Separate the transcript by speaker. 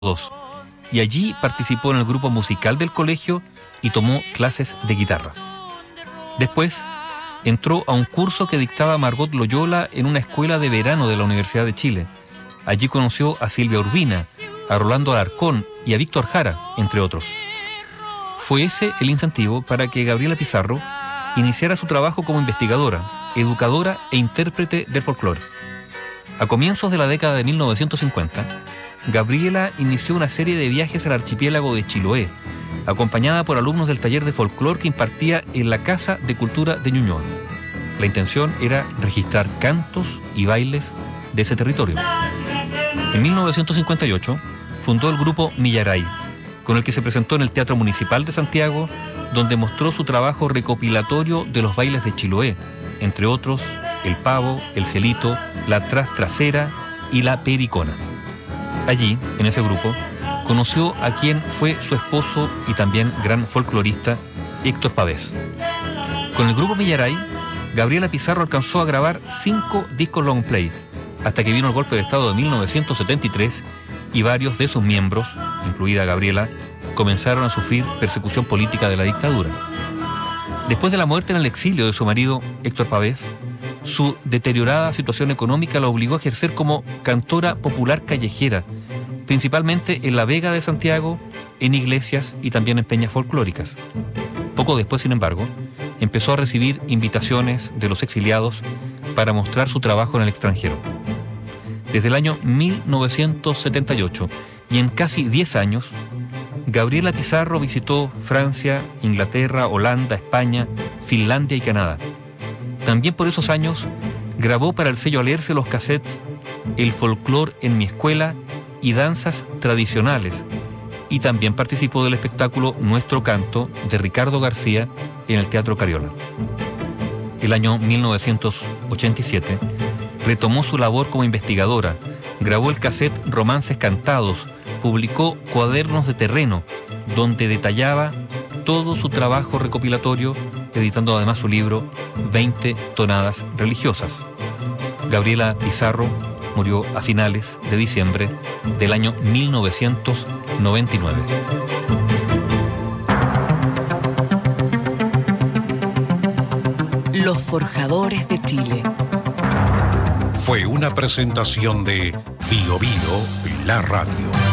Speaker 1: II, y allí participó en el grupo musical del colegio y tomó clases de guitarra. Después entró a un curso que dictaba Margot Loyola en una escuela de verano de la Universidad de Chile. Allí conoció a Silvia Urbina, a Rolando Alarcón y a Víctor Jara, entre otros. Fue ese el incentivo para que Gabriela Pizarro iniciara su trabajo como investigadora, educadora e intérprete del folclore. A comienzos de la década de 1950, Gabriela inició una serie de viajes al archipiélago de Chiloé, acompañada por alumnos del taller de folclore que impartía en la Casa de Cultura de Ñuñoa. La intención era registrar cantos y bailes de ese territorio. En 1958 fundó el grupo Millaray, con el que se presentó en el Teatro Municipal de Santiago, donde mostró su trabajo recopilatorio de los bailes de Chiloé, entre otros el pavo, el celito, la trastracera y la pericona. Allí, en ese grupo, conoció a quien fue su esposo y también gran folclorista, Héctor Pavés. Con el grupo Millaray, Gabriela Pizarro alcanzó a grabar 5 discos long play, hasta que vino el golpe de Estado de 1973 y varios de sus miembros, incluida Gabriela, comenzaron a sufrir persecución política de la dictadura. Después de la muerte en el exilio de su marido, Héctor Pavés, su deteriorada situación económica la obligó a ejercer como cantora popular callejera, principalmente en la Vega de Santiago, en iglesias y también en peñas folclóricas. Poco después, sin embargo, empezó a recibir invitaciones de los exiliados para mostrar su trabajo en el extranjero. Desde el año 1978 y en casi 10 años, Gabriela Pizarro visitó Francia, Inglaterra, Holanda, España, Finlandia y Canadá. También por esos años grabó para el sello Alerce los cassettes El folclore en mi escuela y danzas tradicionales, y también participó del espectáculo Nuestro Canto de Ricardo García en el Teatro Cariola. El año 1987 retomó su labor como investigadora, grabó el cassette Romances Cantados, publicó Cuadernos de Terreno, donde detallaba todo su trabajo recopilatorio, editando además su libro 20 tonadas religiosas. Gabriela Pizarro murió a finales de diciembre del año 1999.
Speaker 2: Los Forjadores de Chile.
Speaker 3: Fue una presentación de Bio Bio, la radio.